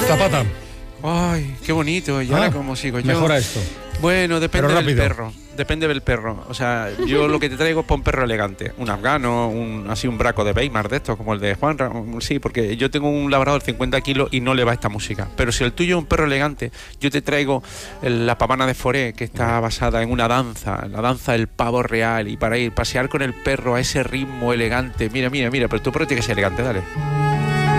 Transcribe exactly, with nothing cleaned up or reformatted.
Zapata. Ay, qué bonito. ¿Y ah, ahora cómo sigo yo? Mejora esto. Bueno, depende del rápido. perro. Depende del perro. O sea, yo lo que te traigo es para un perro elegante. Un afgano, un, así un braco de Weimar de estos, como el de Juan. Sí, porque yo tengo un labrador de cincuenta kilos y no le va esta música. Pero si el tuyo es un perro elegante, yo te traigo el, la pavana de Foré, que está basada en una danza, la danza del pavo real. Y para ir pasear con el perro a ese ritmo elegante. Mira, mira, mira, pero tu perro tiene que ser elegante, dale.